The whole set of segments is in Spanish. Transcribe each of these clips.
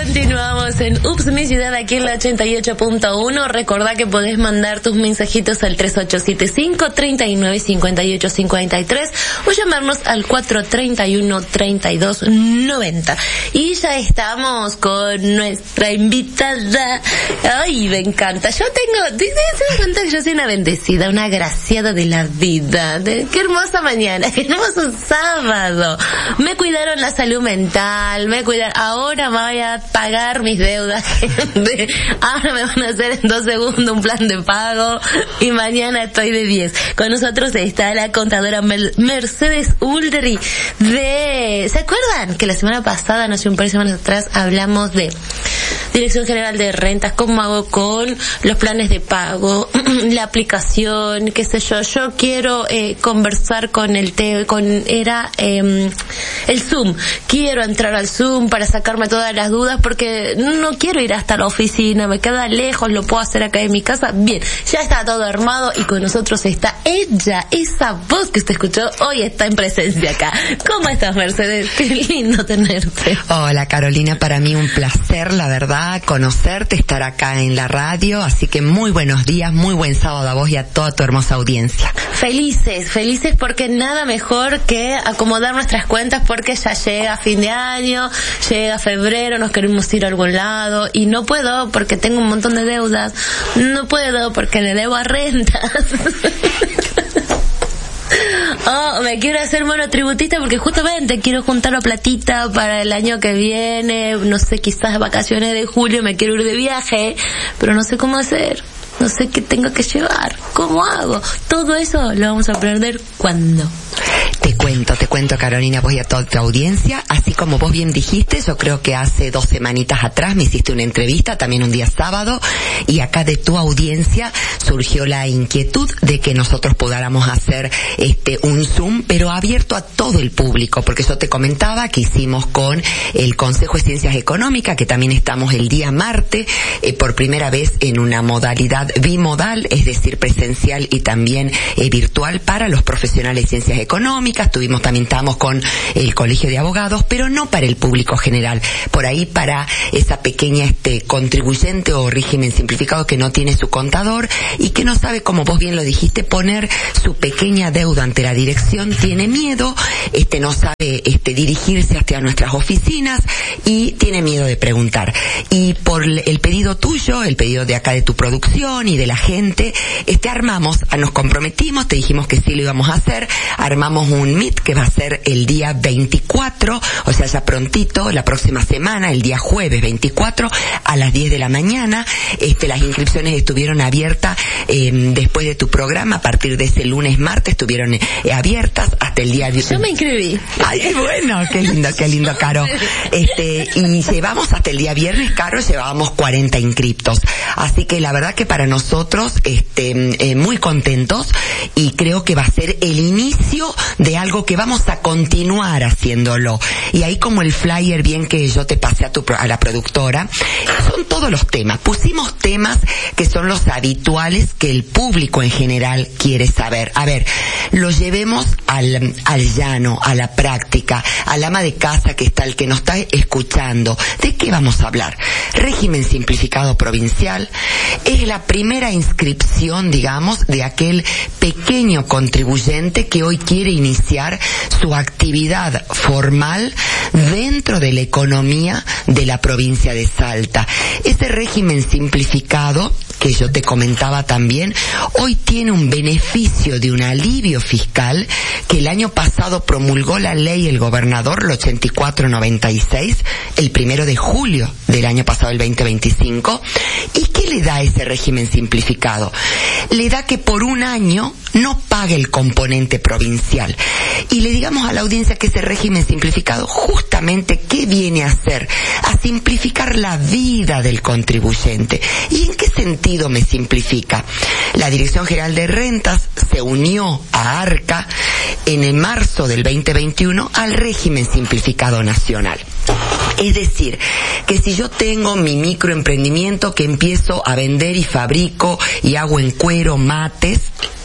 Continuamos en Ups, mi ciudad, aquí en la 88.1. Recordá que podés mandar tus mensajitos al 3875-395853 o llamarnos al 431-3290. Y ya estamos con nuestra invitada. Ay, me encanta. Se me cuenta que yo soy una bendecida, una agraciada de la vida. Qué hermosa mañana, qué hermoso sábado. Me cuidaron la salud mental, ahora me voy a pagar mis deudas. Ahora me van a hacer en 2 segundos un plan de pago y mañana estoy de 10. Con nosotros está la contadora Mercedes Uldry ¿se acuerdan que la semana pasada, no sé, un par de semanas atrás, hablamos de Dirección General de Rentas, cómo hago con los planes de pago, la aplicación, qué sé yo quiero conversar con el Zoom, quiero entrar al Zoom para sacarme todas las dudas porque no quiero ir hasta la oficina, me queda lejos, lo puedo hacer acá en mi casa. Bien, ya está todo armado y con nosotros está ella, esa voz que usted escuchó hoy está en presencia acá. ¿Cómo estás, Mercedes? Qué lindo tenerte. Hola, Carolina, para mí un placer, la verdad, conocerte, estar acá en la radio, así que muy buenos días, muy buen sábado a vos y a toda tu hermosa audiencia. Felices porque nada mejor que acomodar nuestras cuentas porque ya llega fin de año, llega febrero, nos queremos ir a algún lado y no puedo porque tengo un montón de deudas, no puedo porque le debo a rentas. Me quiero hacer monotributista porque justamente quiero juntar la platita para el año que viene, no sé, quizás vacaciones de julio me quiero ir de viaje, pero no sé cómo hacer. No sé qué tengo que llevar, cómo hago. Todo eso lo vamos a aprender cuando. Te cuento, Carolina, vos y a toda tu audiencia. Así como vos bien dijiste, yo creo que hace 2 semanitas atrás me hiciste una entrevista, también un día sábado, y acá de tu audiencia surgió la inquietud de que nosotros pudiéramos hacer un Zoom, pero abierto a todo el público, porque yo te comentaba que hicimos con el Consejo de Ciencias Económicas, que también estamos el día martes, por primera vez en una modalidad bimodal, es decir, presencial y también virtual para los profesionales de ciencias económicas. Estábamos con el Colegio de Abogados, pero no para el público general, por ahí para esa pequeña contribuyente o régimen simplificado que no tiene su contador y que no sabe, como vos bien lo dijiste, poner su pequeña deuda ante la dirección, tiene miedo, no sabe dirigirse hasta nuestras oficinas y tiene miedo de preguntar. Y por el pedido tuyo, el pedido de acá de tu producción y de la gente, nos comprometimos, te dijimos que sí lo íbamos a hacer, armamos un Meet que va a ser el día 24, o sea, ya prontito, la próxima semana, el día jueves 24, a las 10 de la mañana. Las inscripciones estuvieron abiertas después de tu programa, a partir de ese lunes, martes, estuvieron abiertas hasta el día... Yo me inscribí. Ay, bueno, qué lindo, Caro. Y llevamos hasta el día viernes, Caro, llevábamos 40 inscriptos. Así que la verdad que para nosotros, muy contentos, y creo que va a ser el inicio de algo que vamos a continuar haciéndolo. Y ahí, como el flyer bien que yo te pasé a la productora, son todos los temas. Pusimos temas que son los habituales que el público en general quiere saber. A ver, lo llevemos al llano, a la práctica, al ama de casa que está, el que nos está escuchando. ¿De qué vamos a hablar? Régimen simplificado provincial. Es la primera inscripción, digamos, de aquel pequeño contribuyente que hoy quiere iniciar su actividad formal dentro de la economía de la provincia de Salta. Ese régimen simplificado, que yo te comentaba también, hoy tiene un beneficio de un alivio fiscal que el año pasado promulgó la ley el gobernador, el 8496, el 1 de julio del año pasado, el 2025. ¿Y qué le da ese régimen simplificado? Le da que por un año no pague el componente provincial. Y le digamos a la audiencia que ese régimen simplificado, justamente, ¿qué viene a hacer? A simplificar la vida del contribuyente. ¿Y en qué sentido me simplifica? La Dirección General de Rentas se unió a ARCA en marzo del 2021 al régimen simplificado nacional. Es decir, que si yo tengo mi microemprendimiento que empiezo a vender y fabrico y hago en cuero mates,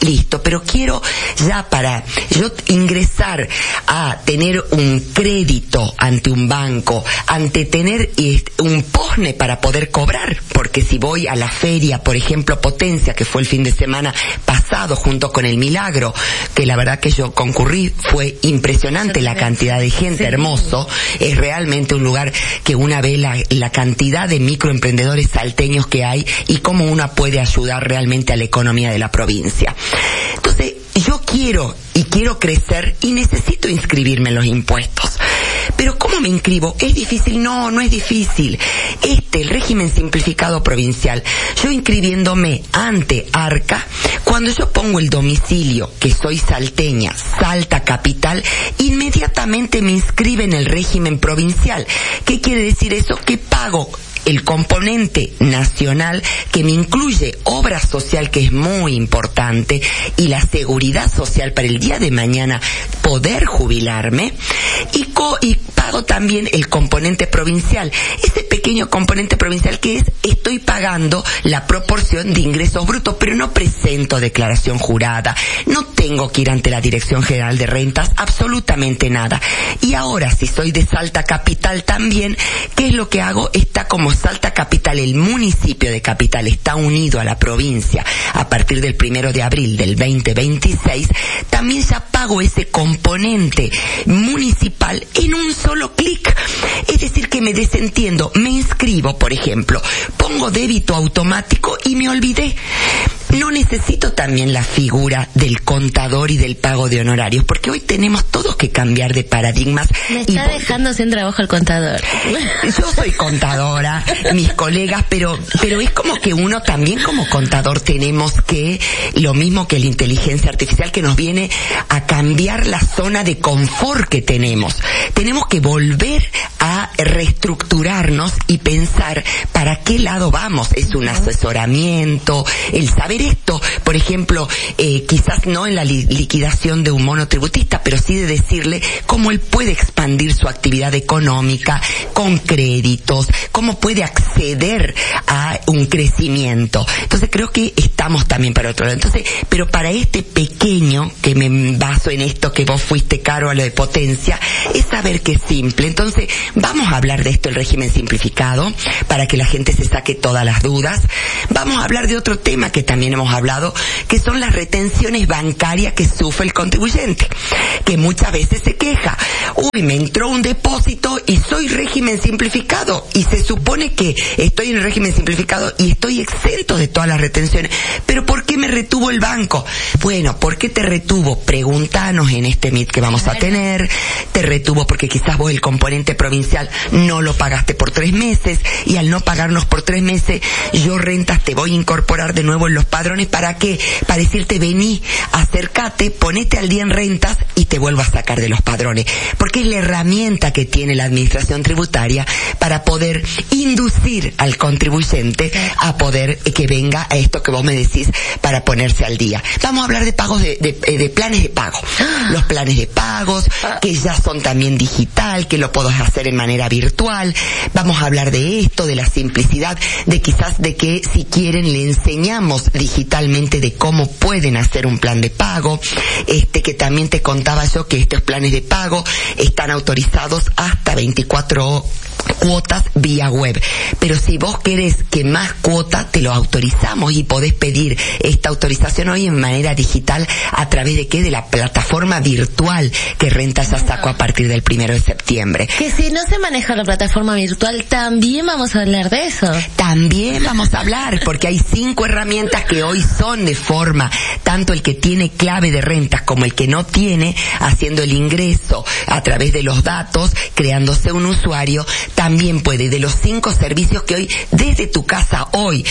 listo, pero quiero ya para yo ingresar a tener un crédito ante un banco, ante tener un POSNE para poder cobrar, porque si voy a la feria, por ejemplo, Potencia, que fue el fin de semana pasado junto con el Milagro, que la verdad que yo concurrí, fue impresionante la cantidad de gente, hermoso, es realmente un lugar que una ve la cantidad de microemprendedores salteños que hay y cómo uno puede ayudar realmente a la economía de la provincia. Entonces, yo quiero crecer y necesito inscribirme en los impuestos. Pero ¿cómo me inscribo? ¿Es difícil? No, no es difícil. El régimen simplificado provincial, yo inscribiéndome ante ARCA, cuando yo pongo el domicilio, que soy salteña, Salta Capital, inmediatamente me inscribe en el régimen provincial. ¿Qué quiere decir eso? Que pago el componente nacional, que me incluye obra social, que es muy importante, y la seguridad social para el día de mañana poder jubilarme, y pago también el componente provincial, ese pequeño componente provincial que es, estoy pagando la proporción de ingresos brutos, pero no presento declaración jurada, no tengo que ir ante la Dirección General de Rentas, absolutamente nada. Y ahora, si soy de Salta Capital también, ¿qué es lo que hago? Está como Salta Capital, el municipio de Capital está unido a la provincia a partir del 1 de abril del 2026, también ya pago ese componente municipal en un solo clic. Es decir, que me desentiendo, me inscribo, por ejemplo, pongo débito automático y me olvidé. No necesito también la figura del contador y del pago de honorarios, porque hoy tenemos todos que cambiar de paradigmas. Me está dejando sin trabajo el contador. Yo soy contadora, mis colegas, pero es como que uno también como contador tenemos que, lo mismo que la inteligencia artificial, que nos viene a cambiar la zona de confort que tenemos. Tenemos que volver a reestructurarnos y pensar para qué lado vamos. Es un asesoramiento, el saber esto, por ejemplo, quizás no en la liquidación de un monotributista, pero sí de decirle cómo él puede expandir su actividad económica con créditos, cómo puede acceder a un crecimiento. Entonces creo que estamos también para otro lado. Entonces, pero para este pequeño, que me baso en esto que vos fuiste, Caro, a lo de Potencia, es saber que es simple. Entonces, vamos a hablar de esto, el régimen simplificado, para que la gente se saque todas las dudas. Vamos a hablar de otro tema que también hemos hablado, que son las retenciones bancarias que sufre el contribuyente, que muchas veces se queja. Uy, me entró un depósito y soy régimen simplificado, y se supone que estoy en el régimen simplificado y estoy exento de todas las retenciones. Pero ¿por qué me retuvo el banco? Bueno, ¿por qué te retuvo? Pregúntanos en este meet que vamos a tener. Te retuvo porque quizás vos el componente provincial no lo pagaste por 3 meses, y al no pagarnos por 3 meses, yo Rentas te voy a incorporar de nuevo en los padrones. ¿Para qué? Para decirte, vení, acércate, ponete al día en rentas y te vuelvo a sacar de los padrones. Porque es la herramienta que tiene la administración tributaria para poder inducir al contribuyente a poder que venga a esto que vos me decís, para ponerse al día. Vamos a hablar de pagos de planes de pago. Los planes de pagos, que ya son también digital, que lo podés hacer en manera virtual. Vamos a hablar de esto, de la simplicidad, de quizás de que si quieren le enseñamos digitalmente de cómo pueden hacer un plan de pago. Que también te contaba yo que estos planes de pago están autorizados hasta 24 cuotas vía web. Pero si vos querés que más cuota, te lo autorizamos y podés pedir esta autorización hoy en manera digital a través de ¿qué? De la plataforma virtual que Rentas ya sacó a partir del 1 de septiembre. Que si no se maneja la plataforma virtual, también vamos a hablar de eso. También vamos a hablar, porque hay 5 herramientas que hoy son de forma, tanto el que tiene clave de rentas como el que no tiene, haciendo el ingreso a través de los datos, creándose un usuario, también puede. De los 5 servicios que hoy, desde tu casa hoy,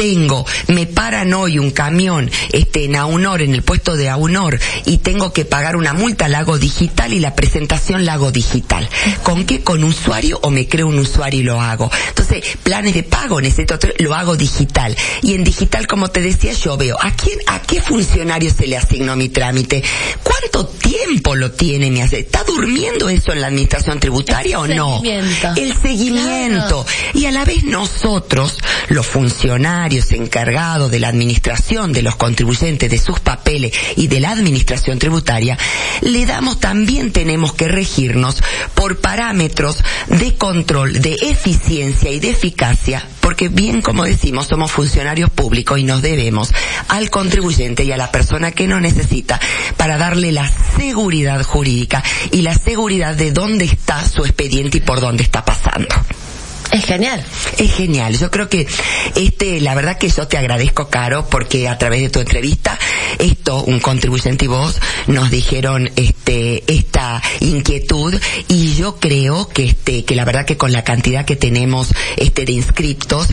me paran hoy un camión, en Aunor, en el puesto de Aunor, y tengo que pagar una multa, la hago digital, y la presentación la hago digital. ¿Con qué? Con usuario, o me creo un usuario y lo hago. Entonces, planes de pago, lo hago digital. Y en digital, como te decía, yo veo a qué funcionario se le asignó mi trámite, cuánto tiempo lo tiene, ¿está durmiendo eso en la administración tributaria o no? El seguimiento. Claro. Y a la vez nosotros, los funcionarios encargados de la administración de los contribuyentes, de sus papeles y de la administración tributaria, también tenemos que regirnos por parámetros de control, de eficiencia y de eficacia, porque bien como decimos, somos funcionarios públicos y nos debemos al contribuyente y a la persona que nos necesita para darle la seguridad jurídica y la seguridad de dónde está su expediente y por dónde está pasando. Es genial. Es genial. Yo creo que la verdad que yo te agradezco, Caro, porque a través de tu entrevista, un contribuyente y vos nos dijeron esta inquietud, y yo creo que la verdad que con la cantidad que tenemos de inscriptos,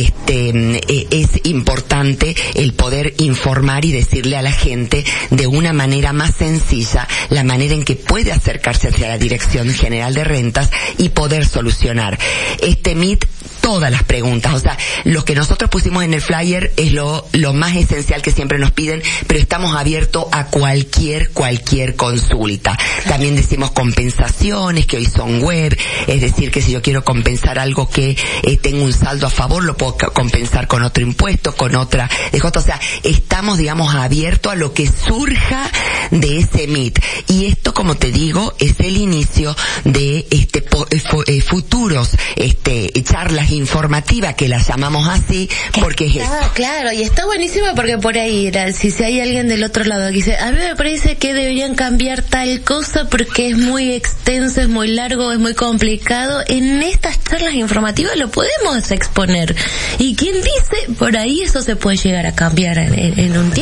es importante el poder informar y decirle a la gente de una manera más sencilla la manera en que puede acercarse hacia la Dirección General de Rentas y poder solucionar MIT todas las preguntas. O sea, lo que nosotros pusimos en el flyer es lo más esencial que siempre nos piden, pero estamos abiertos a cualquier consulta. También decimos compensaciones, que hoy son web, es decir, que si yo quiero compensar algo que tengo un saldo a favor, lo puedo compensar con otro impuesto, con otra DJ. O sea, estamos, digamos, abiertos a lo que surja de ese MIT. Y esto, como te digo, es el inicio de futuros charlas informativas, que las llamamos así, porque claro, y está buenísimo, porque por ahí, si hay alguien del otro lado que dice, a mí me parece que deberían cambiar tal cosa porque es muy extenso, es muy largo, es muy complicado, en estas charlas informativas lo podemos exponer. Y quién dice, por ahí eso se puede llegar a cambiar en un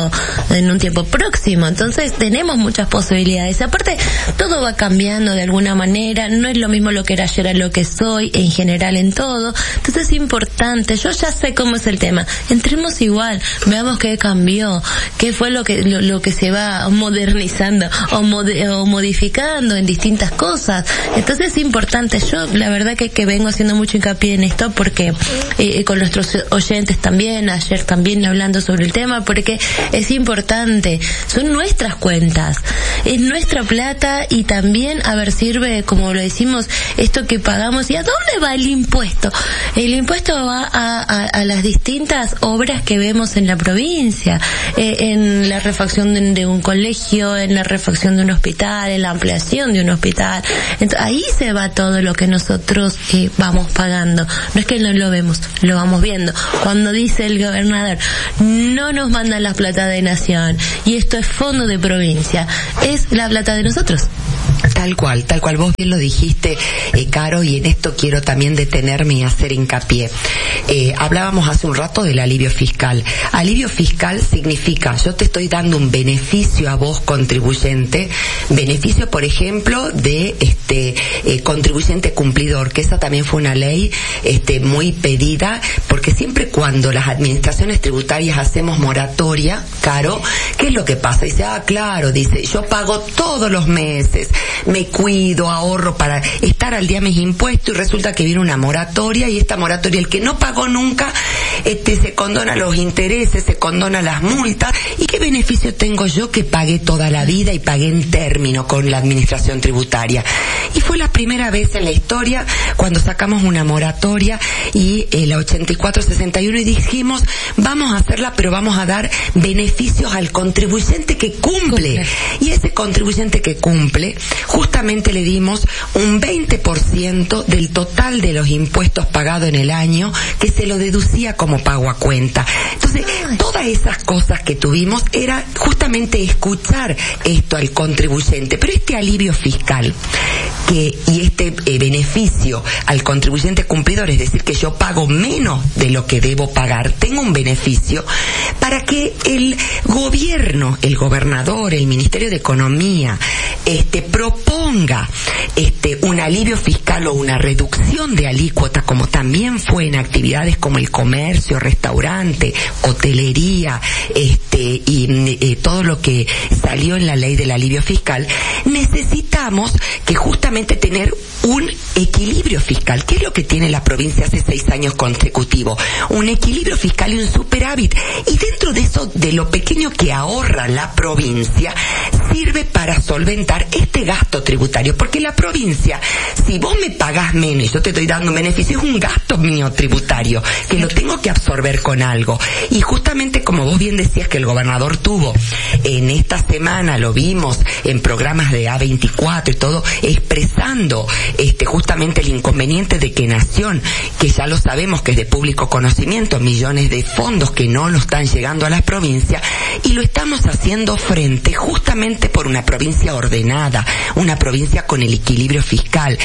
tiempo próximo. Entonces tenemos muchas posibilidades. Aparte, todo va cambiando de alguna manera, no es lo mismo lo que era ayer a lo que soy, en general, en todo. Entonces es importante, yo ya sé cómo es el tema, entremos igual, veamos qué cambió, qué fue lo que se va modernizando o modificando en distintas cosas. Entonces es importante. Yo la verdad que vengo haciendo mucho hincapié en esto, porque con nuestros oyentes también, ayer también hablando sobre el tema, porque es importante, son nuestras cuentas, es nuestra plata, y también, sirve, como lo decimos, esto que pagamos. ¿Y a dónde va el impuesto? El impuesto va a las distintas obras que vemos en la provincia, en la refacción de un colegio, en la refacción de un hospital, en la ampliación de un hospital. Entonces, ahí se va todo lo que nosotros vamos pagando. No es que no lo vemos, lo vamos viendo. Cuando dice el gobernador, no nos mandan la plata de nación, y esto es fondo de provincia, es la plata de nosotros. Tal cual, vos bien lo dijiste, Caro, y en esto quiero también detenerme y hacer hincapié. Hablábamos hace un rato del alivio fiscal. Alivio fiscal significa, yo te estoy dando un beneficio a vos, contribuyente, beneficio, por ejemplo, de contribuyente cumplidor, que esa también fue una ley muy pedida, porque siempre cuando las administraciones tributarias hacemos moratoria, Caro, ¿qué es lo que pasa? Dice, claro, dice, yo pago todos los meses, me cuido, ahorro para estar al día mis impuestos, y resulta que viene una moratoria, y esta moratoria, el que no pagó nunca, se condona los intereses, se condona las multas. ¿Y qué beneficio tengo yo que pagué toda la vida y pagué en término con la administración tributaria? Y fue la primera vez en la historia cuando sacamos una moratoria, y la 8461, y dijimos, vamos a hacerla, pero vamos a dar beneficios al contribuyente que cumple. Y ese contribuyente que cumple, justamente le dimos un 20% del total de los impuestos pagados en el año, que se lo deducía como pago a cuenta. Entonces, todas esas cosas que tuvimos era justamente escuchar esto al contribuyente. Pero este alivio fiscal y este beneficio al contribuyente cumplidor, es decir, que yo pago menos de lo que debo pagar, tengo un beneficio para que el gobierno, el gobernador, el Ministerio de Economía, proponga un alivio fiscal o una reducción de alícuota, como también fue en actividades como el comercio, restaurante, hotelería, y todo lo que salió en la ley del alivio fiscal. Necesitamos que justamente tener un equilibrio fiscal. ¿Qué es lo que tiene la provincia hace 6 años consecutivos? Un equilibrio fiscal y un superávit. Y dentro de eso, de lo pequeño que ahorra la provincia, sí sirve para solventar este gasto tributario, porque la provincia, si vos me pagás menos y yo te estoy dando un beneficio, es un gasto mío tributario que lo tengo que absorber con algo. Y justamente como vos bien decías que el gobernador tuvo en esta semana, lo vimos en programas de A24 y todo, expresando justamente el inconveniente de que Nación, que ya lo sabemos que es de público conocimiento, millones de fondos que no lo están llegando a las provincias, y lo estamos haciendo frente justamente por una provincia ordenada, una provincia con el equilibrio fiscal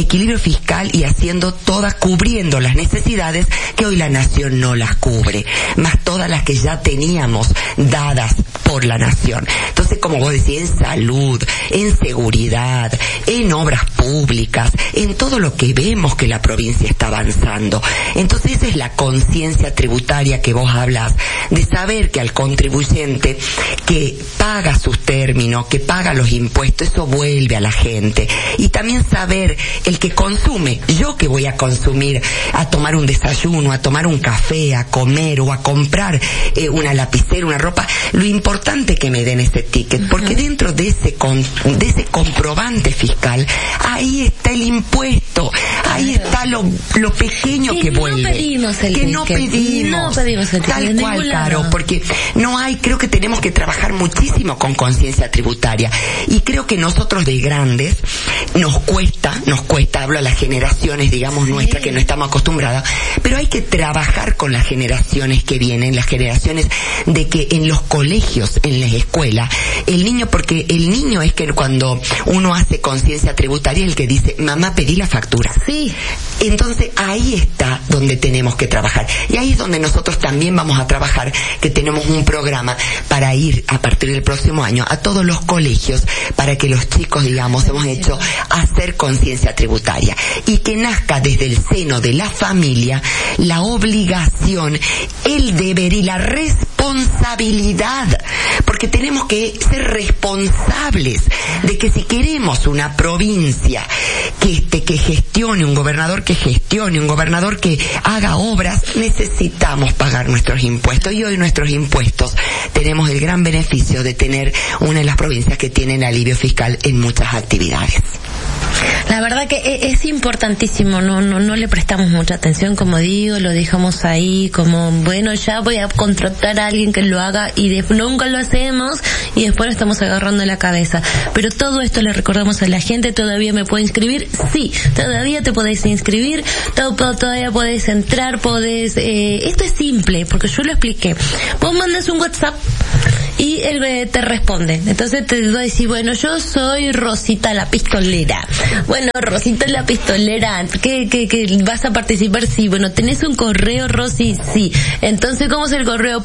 y haciendo todas, cubriendo las necesidades que hoy la Nación no las cubre, más todas las que ya teníamos dadas por la Nación. Entonces, como vos decís, en salud, en seguridad, en obras públicas, en todo lo que vemos que la provincia está avanzando. Entonces, esa es la conciencia tributaria que vos hablas, de saber que al contribuyente que paga sus términos, que paga los impuestos, eso vuelve a la gente. Y también saber el que consume, yo que voy a consumir, a tomar un desayuno, a tomar un café, a comer o a comprar una lapicera, una ropa, lo importante que me den ese ticket, porque dentro de ese comprobante fiscal, ahí está el impuesto, ahí está lo pequeño que vuelve. No pedimos el tal cual, Caro, porque no hay, creo que tenemos que trabajar muchísimo con conciencia tributaria, y creo que nosotros de grandes nos cuesta, hablo a las generaciones, digamos, nuestras, que no estamos acostumbradas, pero hay que trabajar con las generaciones que vienen, las generaciones de que en los colegios, en las escuelas, porque el niño es que cuando uno hace conciencia tributaria, el que dice, mamá, pedí la factura. Sí. Entonces ahí está donde tenemos que trabajar, y ahí es donde nosotros también vamos a trabajar, que tenemos un programa para ir a partir del próximo año a todos los colegios, para que los chicos, digamos, hemos hecho hacer conciencia tributaria, y que nazca desde el seno de la familia la obligación, el deber y la responsabilidad, porque tenemos que ser responsables de que si queremos una provincia que gestione, un gobernador que gestione, un gobernador que haga obras, necesitamos pagar nuestros impuestos, y hoy nuestros impuestos tenemos el gran beneficio de tener una de las provincias que tienen alivio fiscal en muchas actividades. La verdad que es importantísimo, no le prestamos mucha atención, como digo, lo dejamos ahí como, bueno, ya voy a contratar a alguien que lo haga, y nunca lo hacemos, y después lo estamos agarrando la cabeza. Pero todo esto le recordamos a la gente. ¿Todavía me puedo inscribir? Sí, todavía te podés inscribir, todavía podés entrar, esto es simple, porque yo lo expliqué. Vos mandas un WhatsApp y él te responde. Entonces te va a decir, bueno, yo soy Rosita la pistolera. Bueno, Rosita la pistolera, ¿qué vas a participar? Sí. Bueno, ¿tenés un correo, Rosy? Sí. Entonces, ¿cómo es el correo?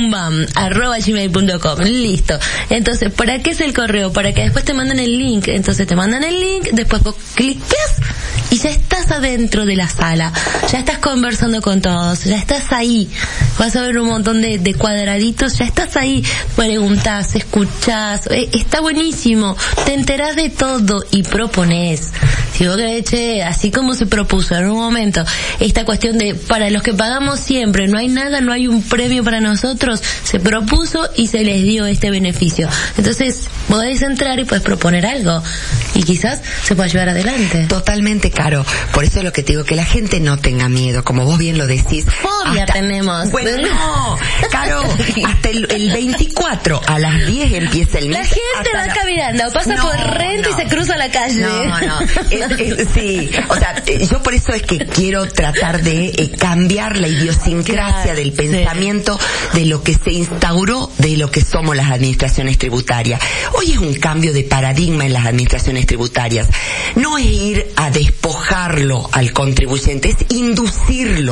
@gmail.com. Listo. Entonces, ¿para qué es el correo? Para que después te manden el link. Entonces te mandan el link, después vos clicas y ya estás adentro de la sala. Ya estás conversando con todos, ya estás ahí. Vas a ver un montón de cuadraditos, ya estás ahí. Preguntás, escuchás, está buenísimo. Te enterás de todo y proponés. Si vos querés, así como se propuso en un momento, esta cuestión de, para los que pagamos siempre, no hay nada, no hay un premio para nosotros, se propuso y se les dio este beneficio. Entonces, podés entrar y podés proponer algo, y quizás se pueda llevar adelante. Totalmente, Caro. Por eso es lo que te digo, que la gente no tenga miedo, como vos bien lo decís. Fobia tenemos. Bueno, no, Caro, hasta el 24 a las 10 empieza el mes. La gente va caminando, pasa por Renta y se cruza la calle. Sí, o sea, yo por eso es que quiero tratar de cambiar la idiosincrasia del pensamiento, de lo que se instauró, de lo que somos las administraciones tributarias. Hoy es un cambio de paradigma en las administraciones tributarias. No es ir a despojarlo al contribuyente, es inducir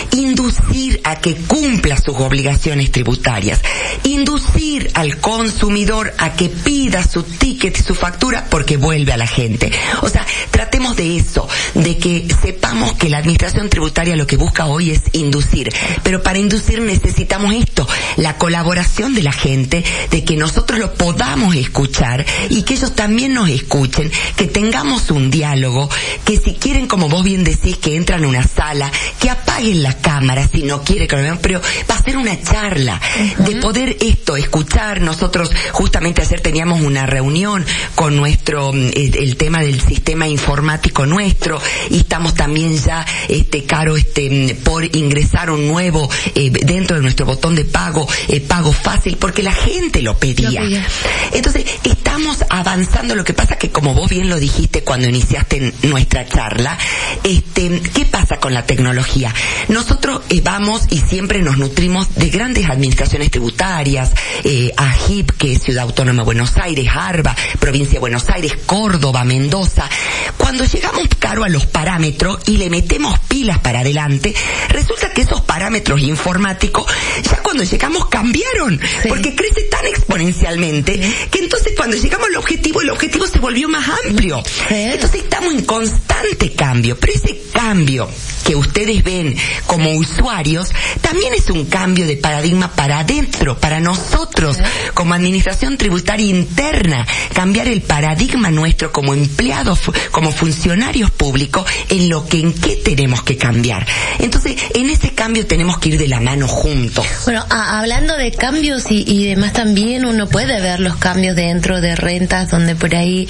a que cumpla sus obligaciones tributarias, inducir al consumidor a que pida su ticket y su factura, porque vuelve a la gente. O sea, tratemos de eso, de que sepamos que la administración tributaria lo que busca hoy es inducir, pero para inducir necesitamos esto, la colaboración de la gente, de que nosotros lo podamos escuchar y que ellos también nos escuchen, que tengamos un diálogo, que si quieren, como vos bien decís, que entran a una sala, que apaguen la cámara, si no quiere que lo vean, pero va a ser una charla de poder escuchar. Nosotros justamente ayer teníamos una reunión con nuestro, el tema del sistema informático nuestro, y estamos también ya, Caro, por ingresar un nuevo, dentro de nuestro botón de pago fácil, porque la gente lo pedía. Entonces, estamos avanzando. Lo que pasa que, como vos bien lo dijiste cuando iniciaste nuestra charla, ¿qué pasa con la tecnología? Nosotros vamos y siempre nos nutrimos de grandes administraciones tributarias, AGIP, que es Ciudad Autónoma de Buenos Aires, ARBA, Provincia de Buenos Aires, Córdoba, Mendoza. Cuando llegamos, Caro, a los parámetros y le metemos pilas para adelante, resulta que esos parámetros informáticos, ya cuando llegamos cambiaron, porque crece tan exponencialmente, que entonces cuando llegamos al objetivo, el objetivo se volvió más amplio. Entonces estamos en constante cambio, pero ese cambio que ustedes ven como usuarios también es un cambio de paradigma para adentro, para nosotros como administración tributaria interna, cambiar el paradigma nuestro como empleados, como funcionarios públicos, en qué tenemos que cambiar. Entonces, en ese cambio tenemos que ir de la mano juntos. Bueno, hablando de cambios y demás, también uno puede ver los cambios dentro de rentas, donde por ahí,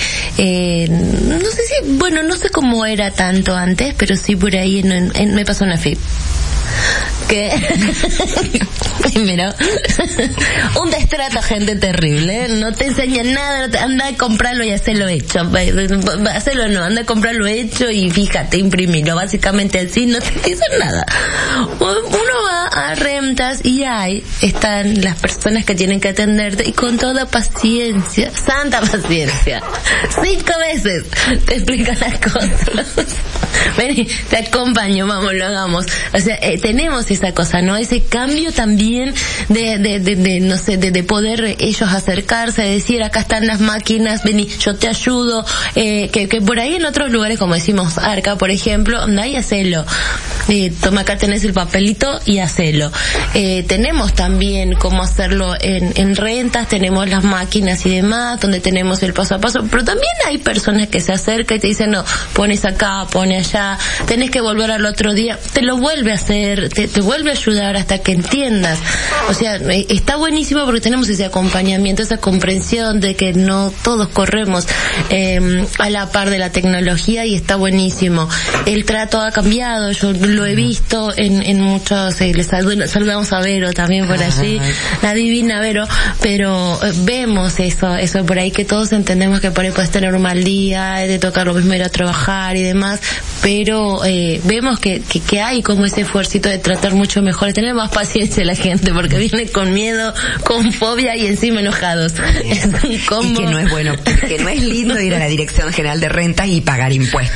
no sé cómo era tanto antes, pero sí por ahí me pasó una FIP. Que primero un destrato, gente, terrible, no te enseñan nada, anda a comprarlo y hacerlo hecho, anda a comprarlo hecho y fíjate, imprimirlo, básicamente así, no te dicen nada. Uno va a rentas y ahí están las personas que tienen que atenderte, y con toda paciencia, santa paciencia, 5 veces te explican las cosas. Vení, te acompaño, vamos, lo hagamos. O sea, tenemos esa cosa, ¿no? Ese cambio también de poder ellos acercarse, de decir, acá están las máquinas, vení, yo te ayudo, que por ahí en otros lugares, como decimos, Arca, por ejemplo, anda y hacelo. Toma, acá tenés el papelito y hacelo. Tenemos también cómo hacerlo en rentas, tenemos las máquinas y demás, donde tenemos el paso a paso, pero también hay personas que se acercan y te dicen, no, pones acá, pones allá, tenés que volver al otro día, te lo vuelve a hacer, te vuelve a ayudar hasta que entiendas. O sea, está buenísimo porque tenemos ese acompañamiento, esa comprensión de que no todos corremos a la par de la tecnología, y está buenísimo. El trato ha cambiado, yo lo he visto en muchos, les saludamos a Vero también por allí, la divina Vero, pero vemos eso por ahí, que todos entendemos que por ahí puedes tener un mal día, de tocar lo mismo, ir a trabajar y demás, pero vemos que hay como ese esfuercito de tratar mucho mejor, de tener más paciencia la gente, porque viene con miedo, con fobia y encima enojados. Es un combo. Y que no es bueno, que no es lindo ir a la Dirección General de Rentas y pagar impuestos.